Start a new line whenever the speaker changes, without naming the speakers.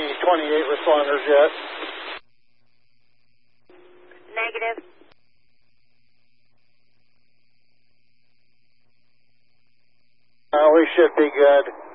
any 28 responders yet?
Negative.
We should be good.